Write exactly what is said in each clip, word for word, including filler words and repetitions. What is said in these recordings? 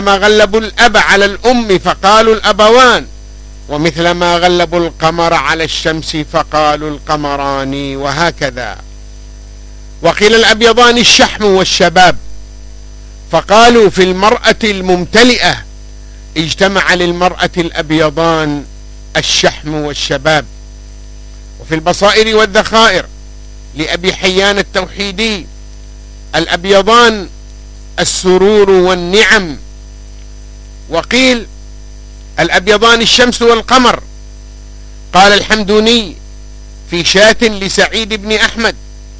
كما غلبوا الأب على الأم فقالوا الأبوان، ومثل ما غلبوا القمر على الشمس فقالوا القمران، وهكذا. وقيل الأبيضان الشحم والشباب، فقالوا في المرأة الممتلئة اجتمع للمرأة الأبيضان الشحم والشباب. وفي البصائر والذخائر لأبي حيان التوحيدي الأبيضان السرور والنعم. وقيل الأبيضان الشمس والقمر. قال الحمدوني في شاة لسعيد بن أحمد: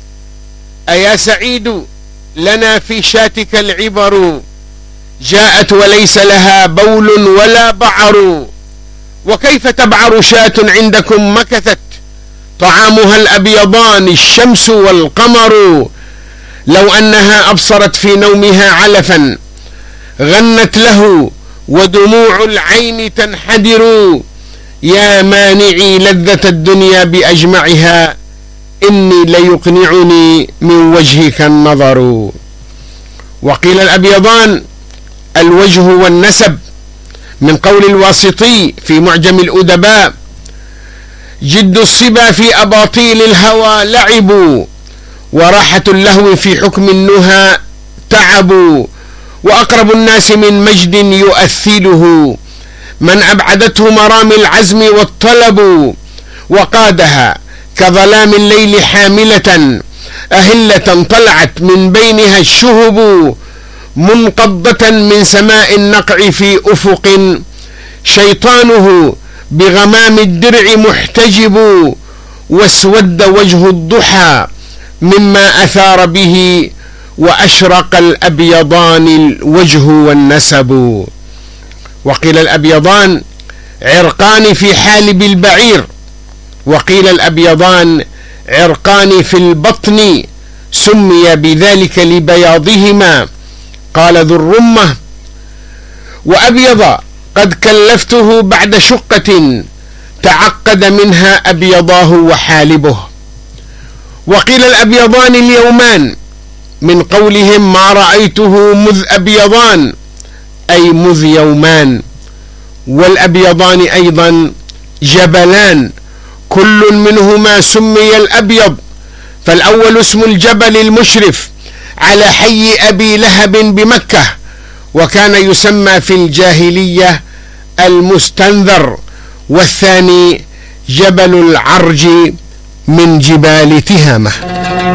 أيا سعيد لنا في شاتك العبر، جاءت وليس لها بول ولا بعر، وكيف تبعر شاة عندكم مكثت، طعامها الأبيضان الشمس والقمر، لو أنها أبصرت في نومها علفا غنت له ودموع العين تنحدر، يا مانعي لذة الدنيا بأجمعها، إني ليقنعني من وجهك النظر. وقيل الأبيضان الوجه والنسب، من قول الواسطي في معجم الأدباء: جد الصبا في أباطيل الهوى لعبوا، وراحة اللهو في حكم النهى تعبوا، وأقرب الناس من مجد يؤثله، من أبعدته مرامي العزم والطلب، وقادها كظلام الليل حاملة أهلة طلعت من بينها الشهب، منقضة من سماء النقع في أفق، شيطانه بغمام الدرع محتجب، واسود وجه الضحى مما أثار به، وأشرق الأبيضان الوجه والنسب. وقيل الأبيضان عرقان في حالب البعير، وقيل الأبيضان عرقان في البطن، سمي بذلك لبياضهما. قال ذو الرمة: وأبيض قد كلفته بعد شقة، تعقد منها أبيضاه وحالبه. وقيل الأبيضان اليومان، من قولهم ما رأيته مذ أبيضان، أي مذ يومان. والأبيضان أيضا جبلان، كل منهما سمي الأبيض، فالأول اسم الجبل المشرف على حي أبي لهب بمكة، وكان يسمى في الجاهلية المستنذر، والثاني جبل العرج من جبال تهامة.